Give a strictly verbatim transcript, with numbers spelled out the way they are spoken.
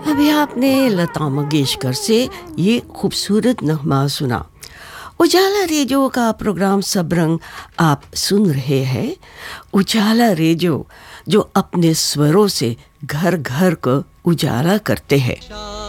अभी आपने लता मंगेशकर से ये खूबसूरत नगमा सुना। उजाला रेडियो का प्रोग्राम सबरंग आप सुन रहे हैं। उजाला रेडियो जो अपने स्वरों से घर घर को उजाला करते हैं।